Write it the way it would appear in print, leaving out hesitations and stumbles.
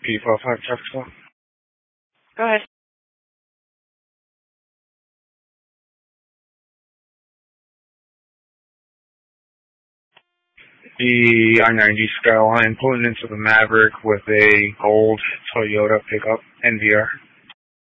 P55 traffic stop. Go ahead. The I-90 Skyline pulling into the Maverick with a gold Toyota pickup NVR.